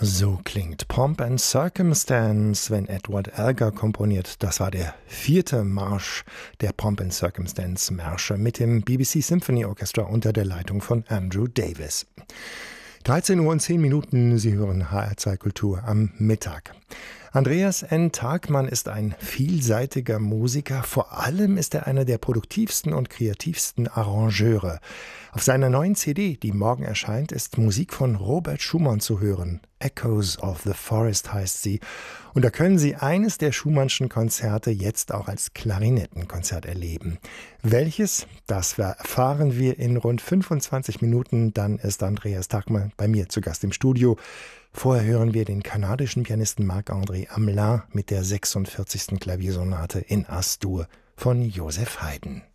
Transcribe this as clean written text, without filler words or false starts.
So klingt Pomp and Circumstance, wenn Edward Elgar komponiert. Das war der 4. Marsch der Pomp and Circumstance Märsche mit dem BBC Symphony Orchestra unter der Leitung von Andrew Davis. 13 Uhr und 10 Minuten, Sie hören HR2 Kultur am Mittag. Andreas N. Tagmann ist ein vielseitiger Musiker. Vor allem ist er einer der produktivsten und kreativsten Arrangeure. Auf seiner neuen CD, die morgen erscheint, ist Musik von Robert Schumann zu hören. Echoes of the Forest heißt sie. Und da können Sie eines der Schumannschen Konzerte jetzt auch als Klarinettenkonzert erleben. Welches? Das erfahren wir in rund 25 Minuten. Dann ist Andreas Tagmann bei mir zu Gast im Studio. Vorher hören wir den kanadischen Pianisten Marc-André Hamelin mit der 46. Klaviersonate in As-Dur von Joseph Haydn.